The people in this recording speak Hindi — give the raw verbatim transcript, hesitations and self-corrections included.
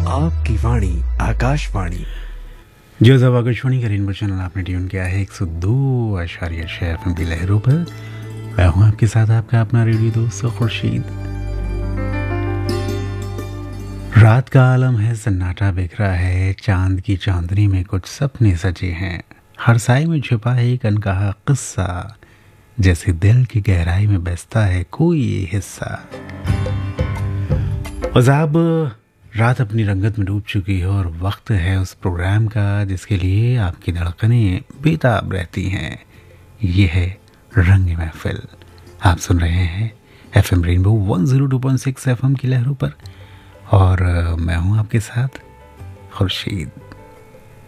आपकी वाणी आकाशवाणी। जो जब आकाशवाणी का रेनबो चैनल आपने ट्यून किया है एक सौ दो आशार्य छः एफ एम की लहरों पर। मैं हूँ आपके साथ आपका अपना रेडियो दोस्त खुर्शीद। रात का आलम है, सन्नाटा बिखरा है, चांद की चांदनी में कुछ सपने सजे हैं, हर साए में छुपा है एक अनकहा किस्सा, जैसे दिल की गहराई में बसता है कोई ये हिस्सा। अजाब रात अपनी रंगत में डूब चुकी है और वक्त है उस प्रोग्राम का जिसके लिए आपकी धड़कनें बेताब रहती हैं। ये है रंग महफिल। आप सुन रहे हैं F M rainbow one zero two point six F M की लहरों पर और मैं हूं आपके साथ खुर्शीद।